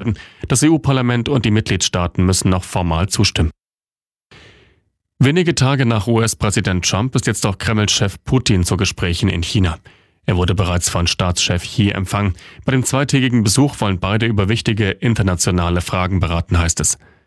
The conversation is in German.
werden. Das EU-Parlament und die Mitgliedstaaten müssen noch formal zustimmen. Wenige Tage nach US-Präsident Trump ist jetzt auch Kreml-Chef Putin zu Gesprächen in China. Er wurde bereits von Staatschef Xi empfangen. Bei dem zweitägigen Besuch wollen beide über wichtige internationale Fragen beraten, heißt es.